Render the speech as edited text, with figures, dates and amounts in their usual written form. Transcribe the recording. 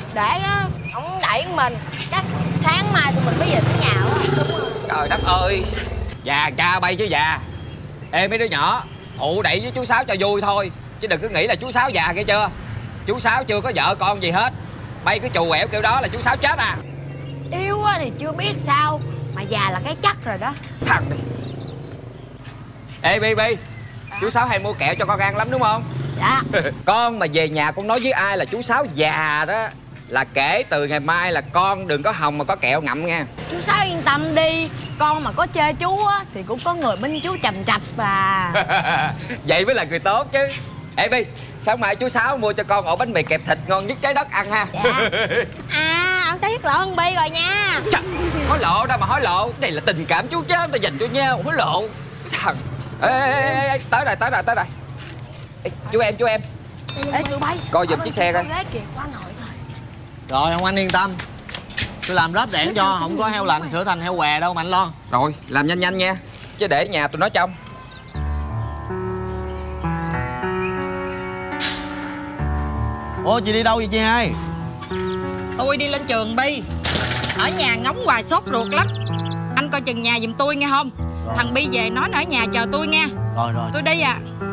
Để á, ổng đẩy mình. Chắc sáng mai tụi mình mới về tới nhà á. Đúng rồi. Trời đất ơi, già cha bay chứ già. Ê mấy đứa nhỏ, phụ đẩy với chú Sáu cho vui thôi, chứ đừng cứ nghĩ là chú Sáu già nghe chưa. Chú Sáu chưa có vợ con gì hết. Bay cứ trù quẹo kiểu đó là chú Sáu chết à. Yêu á thì chưa biết sao, mà già là cái chắc rồi đó. Thằng đi. Ê Bi Bi, chú Sáu hay mua kẹo cho con ăn lắm đúng không? Dạ. Con mà về nhà con nói với ai là chú Sáu già đó, là kể từ ngày mai là con đừng có hòng mà có kẹo ngậm nha. Chú Sáu yên tâm đi, con mà có chê chú á thì cũng có người bên chú chầm chập à. Vậy mới là người tốt chứ. Ê Bi, sáng mai chú Sáu mua cho con ổ bánh mì kẹp thịt ngon nhất trái đất ăn ha. Dạ. À, ông Sáu biết lỗi con Bi rồi nha. Trời, hối lộ đâu mà hối lộ. Cái này là tình cảm chú chết ta dành cho nhau, hối lộ. Cái thằng. Ê, tới rồi. Ê, chú em. Ê tụi bay, Coi giùm chiếc xe coi. ghế kìa, quá nội rồi. Rồi ông anh yên tâm, tôi làm ráp đẻn cho, không có heo lạnh sửa thành heo què đâu mà anh lo. Rồi, làm nhanh nha, chứ để nhà tụi nó trông. Ủa chị đi đâu vậy chị hai? Tôi đi lên trường Bi. Ở nhà ngóng hoài sốt ruột lắm. Anh coi chừng nhà giùm tôi nghe không? Rồi. Thằng Bi về nói nó ở nhà chờ tôi nha. Rồi Tôi đi à.